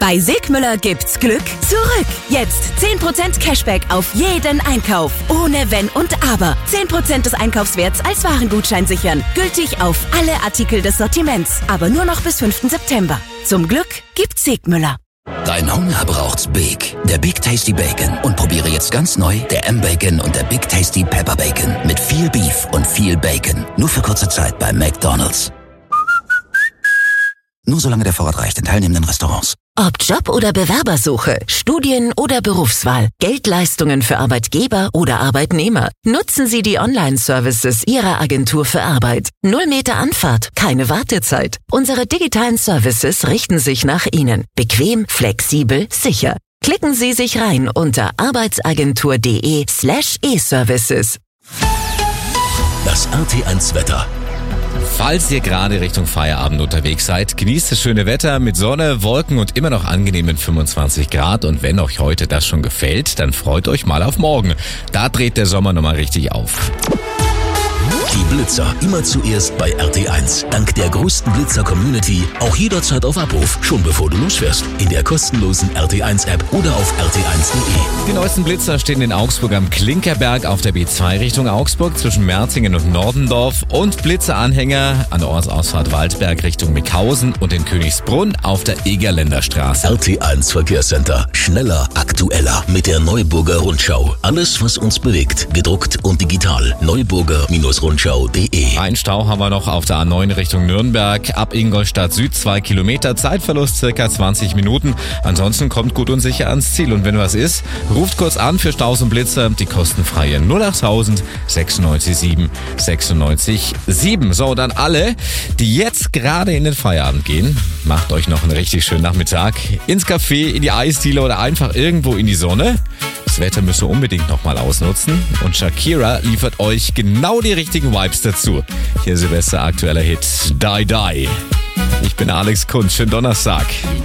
Bei Segmüller gibt's Glück zurück. Jetzt 10% Cashback auf jeden Einkauf. Ohne Wenn und Aber. 10% des Einkaufswerts als Warengutschein sichern. Gültig auf alle Artikel des Sortiments. Aber nur noch bis 5. September. Zum Glück gibt's Segmüller. Dein Hunger braucht's Big. Der Big Tasty Bacon. Und probiere jetzt ganz neu der M-Bacon und der Big Tasty Pepper Bacon. Mit viel Beef und viel Bacon. Nur für kurze Zeit bei McDonald's. Nur solange der Vorrat reicht in teilnehmenden Restaurants. Ob Job oder Bewerbersuche, Studien oder Berufswahl, Geldleistungen für Arbeitgeber oder Arbeitnehmer. Nutzen Sie die Online-Services Ihrer Agentur für Arbeit. 0 Meter Anfahrt, keine Wartezeit. Unsere digitalen Services richten sich nach Ihnen. Bequem, flexibel, sicher. Klicken Sie sich rein unter arbeitsagentur.de/e-Services. Das RT1 Wetter. Falls ihr gerade Richtung Feierabend unterwegs seid, genießt das schöne Wetter mit Sonne, Wolken und immer noch angenehmen 25 Grad. Und wenn euch heute das schon gefällt, dann freut euch mal auf morgen. Da dreht der Sommer nochmal richtig auf. Die Blitzer immer zuerst bei RT1. Dank der größten Blitzer-Community auch jederzeit auf Abruf, schon bevor du losfährst. In der kostenlosen RT1-App oder auf rt1.de. Die neuesten Blitzer stehen in Augsburg am Klinkerberg auf der B2 Richtung Augsburg zwischen Merzingen und Nordendorf und Blitzeranhänger an der Ortsausfahrt Waldberg Richtung Mickhausen und in Königsbrunn auf der Egerländer Straße. RT1 Verkehrscenter. Schneller, aktueller mit der Neuburger Rundschau. Alles, was uns bewegt, gedruckt und digital. Neuburger-Rundschau.de. Ein Stau haben wir noch auf der A9 Richtung Nürnberg, ab Ingolstadt Süd 2 Kilometer, Zeitverlust circa 20 Minuten. Ansonsten kommt gut und sicher ans Ziel. Und wenn was ist, ruft kurz an für Staus und Blitzer, die kostenfreie 08000 96 7 96 7. So, dann alle, die jetzt gerade in den Feierabend gehen, macht euch noch einen richtig schönen Nachmittag ins Café, in die Eisdiele oder einfach irgendwo in die Sonne. Das Wetter müsst ihr unbedingt nochmal ausnutzen. Und Shakira liefert euch genau die richtigen Vibes dazu. Hier Silvester aktueller Hit Die Die. Ich bin Alex Kunz. Schönen Donnerstag.